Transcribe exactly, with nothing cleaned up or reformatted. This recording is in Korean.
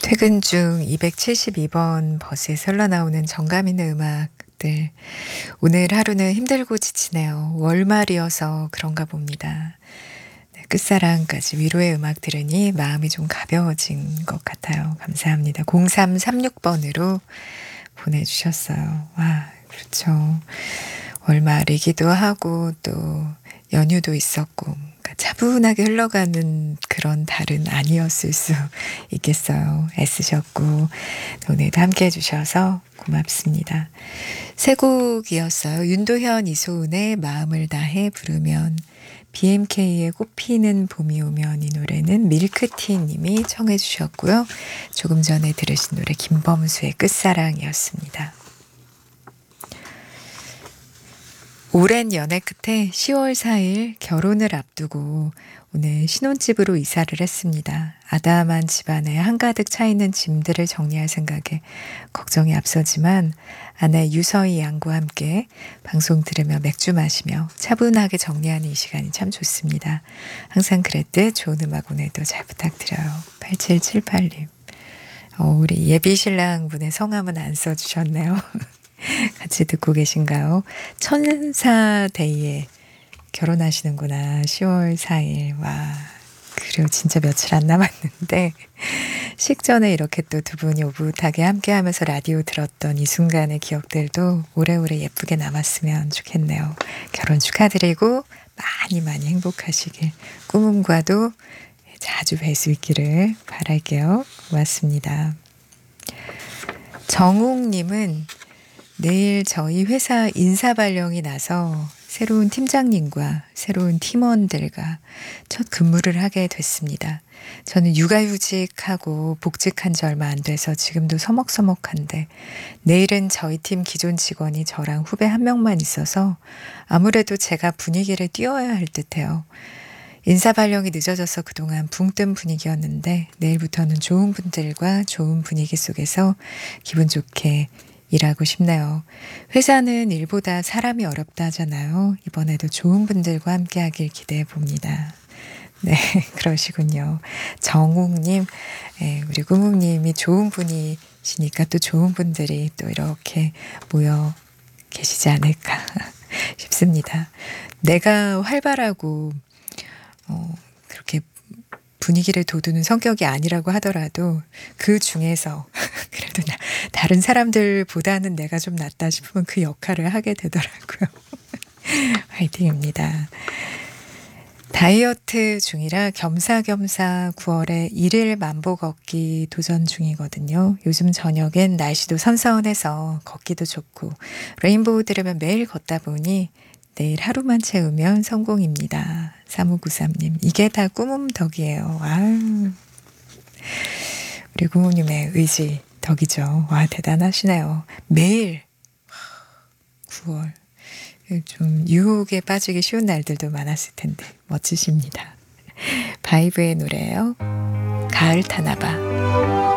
퇴근 중 이백칠십이 번 버스에서 흘러나오는 정감 있는 음악들. 오늘 하루는 힘들고 지치네요. 월말이어서 그런가 봅니다. 네, 끝사랑까지 위로의 음악 들으니 마음이 좀 가벼워진 것 같아요. 감사합니다. 공삼삼육 번으로 보내주셨어요. 와, 그렇죠. 월말이기도 하고 또 연휴도 있었고 그러니까 차분하게 흘러가는 그런 달은 아니었을 수 있겠어요. 애쓰셨고 오늘도 함께 해주셔서 고맙습니다. 세 곡이었어요. 윤도현, 이소은의 마음을 다해 부르면, 비엠케이의 꽃피는 봄이 오면, 이 노래는 밀크티 님이 청해 주셨고요. 조금 전에 들으신 노래 김범수의 끝사랑이었습니다. 오랜 연애 끝에 시월 사일 결혼을 앞두고 오늘 신혼집으로 이사를 했습니다. 아담한 집안에 한가득 차있는 짐들을 정리할 생각에 걱정이 앞서지만 아내 유서희 양과 함께 방송 들으며 맥주 마시며 차분하게 정리하는 이 시간이 참 좋습니다. 항상 그랬듯 좋은 음악 오늘도 잘 부탁드려요. 팔칠칠팔 님. 어, 우리 예비 신랑 분의 성함은 안 써주셨네요. 같이 듣고 계신가요? 천사데이에 결혼하시는구나. 시월 사일. 와, 그리고 진짜 며칠 안 남았는데 식전에 이렇게 또 두 분이 오붓하게 함께하면서 라디오 들었던 이 순간의 기억들도 오래오래 예쁘게 남았으면 좋겠네요. 결혼 축하드리고 많이 많이 행복하시길, 꿈음과도 자주 뵐 수 있기를 바랄게요. 고맙습니다. 정욱님은 내일 저희 회사 인사발령이 나서 새로운 팀장님과 새로운 팀원들과 첫 근무를 하게 됐습니다. 저는 육아휴직하고 복직한 지 얼마 안 돼서 지금도 서먹서먹한데 내일은 저희 팀 기존 직원이 저랑 후배 한 명만 있어서 아무래도 제가 분위기를 띄워야 할 듯해요. 인사발령이 늦어져서 그동안 붕 뜬 분위기였는데 내일부터는 좋은 분들과 좋은 분위기 속에서 기분 좋게 일하고 싶네요. 회사는 일보다 사람이 어렵다 하잖아요. 이번에도 좋은 분들과 함께 하길 기대해 봅니다. 네, 그러시군요. 정욱님, 네, 우리 꾸묵님이 좋은 분이시니까 또 좋은 분들이 또 이렇게 모여 계시지 않을까 싶습니다. 내가 활발하고 어, 그렇게 분위기를 돋우는 성격이 아니라고 하더라도 그 중에서 그래도 나, 다른 사람들보다는 내가 좀 낫다 싶으면 그 역할을 하게 되더라고요. 화이팅입니다. 다이어트 중이라 겸사겸사 구월에 일일 만보 걷기 도전 중이거든요. 요즘 저녁엔 날씨도 선선해서 걷기도 좋고 레인보우 들으면 매일 걷다 보니 내일 하루만 채우면 성공입니다. 삼오구삼 님. 이게 다 꾸문 덕이에요. 아유. 우리 꾸문님의 의지 덕이죠. 와, 대단하시네요. 매일 구월. 좀 유혹에 빠지기 쉬운 날들도 많았을 텐데 멋지십니다. 바이브의 노래예요. 가을 타나봐.